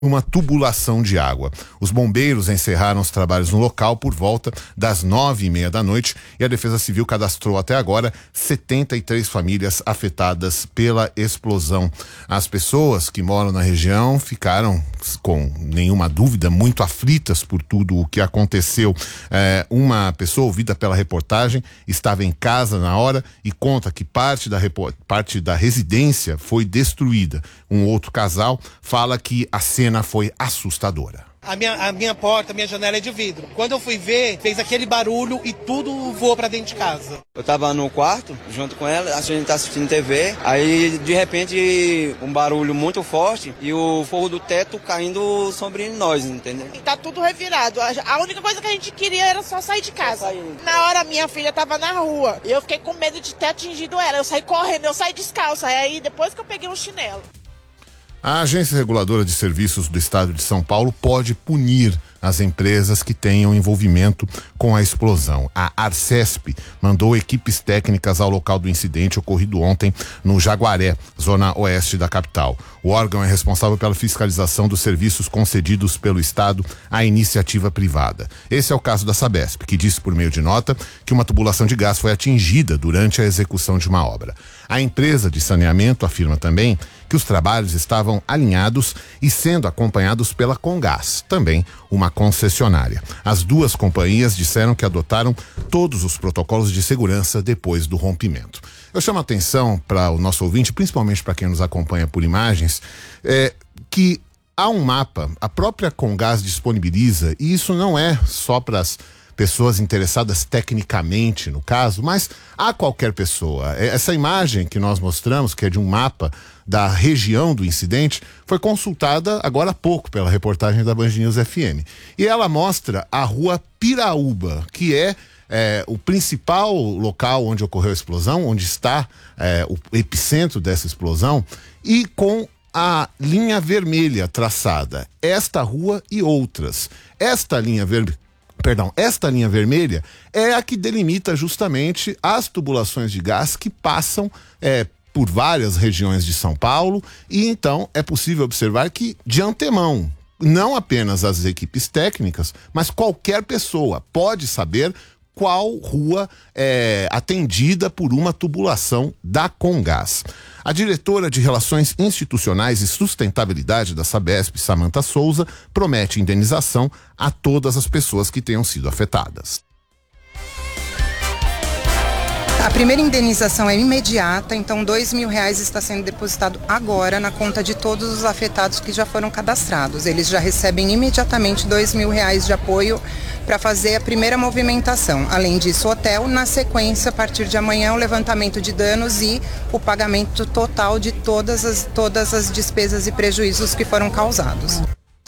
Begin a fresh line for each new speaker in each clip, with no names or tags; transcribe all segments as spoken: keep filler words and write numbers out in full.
uma tubulação de água. Os bombeiros encerraram os trabalhos no local por volta das nove e meia da noite e a Defesa Civil cadastrou até agora setenta e três famílias afetadas pela explosão. As pessoas que moram na região ficaram, com nenhuma dúvida, muito aflitas por tudo o que aconteceu. É, uma pessoa ouvida pela reportagem estava em casa na hora e conta que parte da, parte da residência foi destruída. Um outro casal fala que a cena foi assustadora.
A minha, a minha porta, a minha janela é de vidro. Quando eu fui ver, fez aquele barulho e tudo voou pra dentro de casa.
Eu tava no quarto, junto com ela, a gente tá assistindo T V, aí de repente um barulho muito forte e o forro do teto caindo sobre nós, entendeu?
E tá tudo revirado. A única coisa que a gente queria era só sair de casa. Na hora minha filha tava na rua e eu fiquei com medo de ter atingido ela. Eu saí correndo, eu saí descalça. Aí depois que eu peguei um chinelo.
A Agência Reguladora de Serviços do Estado de São Paulo pode punir as empresas que tenham envolvimento com a explosão. A Arcesp mandou equipes técnicas ao local do incidente ocorrido ontem no Jaguaré, zona oeste da capital. O órgão é responsável pela fiscalização dos serviços concedidos pelo Estado à iniciativa privada. Esse é o caso da Sabesp, que disse por meio de nota que uma tubulação de gás foi atingida durante a execução de uma obra. A empresa de saneamento afirma também que os trabalhos estavam alinhados e sendo acompanhados pela Comgás, também uma concessionária. As duas companhias disseram que adotaram todos os protocolos de segurança depois do rompimento. Eu chamo a atenção para o nosso ouvinte, principalmente para quem nos acompanha por imagens, é, que há um mapa, a própria Comgás disponibiliza, e isso não é só para as pessoas interessadas tecnicamente no caso, mas a qualquer pessoa. Essa imagem que nós mostramos, que é de um mapa da região do incidente, foi consultada agora há pouco pela reportagem da Band News F M. E ela mostra a rua Piraúba, que é, é o principal local onde ocorreu a explosão, onde está é, o epicentro dessa explosão, e com a linha vermelha traçada. Esta rua e outras. Esta linha vermelha Perdão, esta linha vermelha é a que delimita justamente as tubulações de gás que passam é, por várias regiões de São Paulo, e então é possível observar que, de antemão, não apenas as equipes técnicas, mas qualquer pessoa pode saber qual rua é atendida por uma tubulação da Comgás. A diretora de Relações Institucionais e Sustentabilidade da Sabesp, Samantha Souza, promete indenização a todas as pessoas que tenham sido afetadas.
A primeira indenização é imediata, então dois mil reais está sendo depositado agora na conta de todos os afetados que já foram cadastrados. Eles já recebem imediatamente dois mil reais de apoio para fazer a primeira movimentação. Além disso, o hotel, na sequência, a partir de amanhã, o levantamento de danos e o pagamento total de todas as, todas as despesas e prejuízos que foram causados.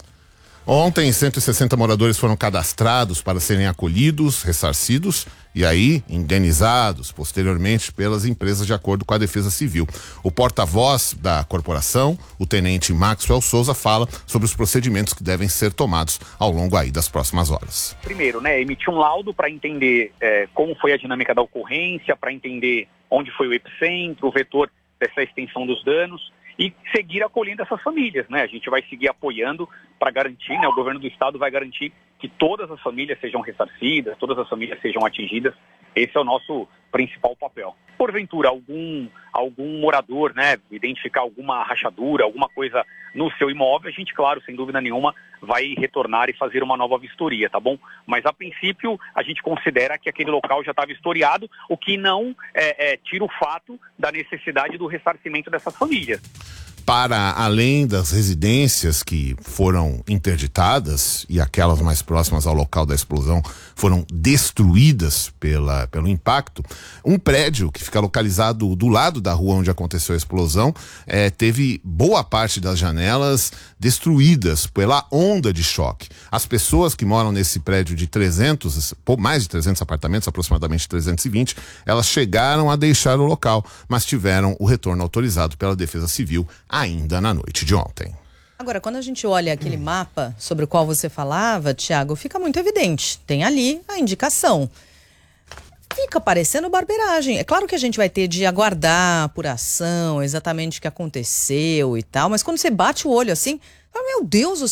Ontem, cento e sessenta moradores foram cadastrados para serem acolhidos, ressarcidos e aí indenizados posteriormente pelas empresas de acordo com a Defesa Civil. O porta-voz da corporação, o tenente Maxwell Souza, fala sobre os procedimentos que devem ser tomados ao longo aí das próximas horas.
Primeiro, né, emitir um laudo para entender é, como foi a dinâmica da ocorrência, para entender onde foi o epicentro, o vetor dessa extensão dos danos, e seguir acolhendo essas famílias, né? A gente vai seguir apoiando para garantir, né? O governo do estado vai garantir que todas as famílias sejam ressarcidas, todas as famílias sejam atingidas. Esse é o nosso principal papel. Porventura, algum, algum morador, né, identificar alguma rachadura, alguma coisa no seu imóvel, a gente, claro, sem dúvida nenhuma, vai retornar e fazer uma nova vistoria, tá bom? Mas, a princípio, a gente considera que aquele local já estava historiado, o que não é, é, tira o fato da necessidade do ressarcimento dessas famílias.
Para além das residências que foram interditadas e aquelas mais próximas ao local da explosão foram destruídas pela, pelo impacto, um prédio que fica localizado do lado da rua onde aconteceu a explosão é, teve boa parte das janelas destruídas pela onda de choque. As pessoas que moram nesse prédio de trezentos, mais de trezentos apartamentos, aproximadamente trezentos e vinte, elas chegaram a deixar o local, mas tiveram o retorno autorizado pela Defesa Civil ainda na noite de ontem.
Agora, quando a gente olha aquele hum. mapa sobre o qual você falava, Tiago, fica muito evidente. Tem ali a indicação. fica parecendo barbeiragem. É claro que a gente vai ter de aguardar a apuração, exatamente o que aconteceu e tal, mas quando você bate o olho assim, fala, meu Deus do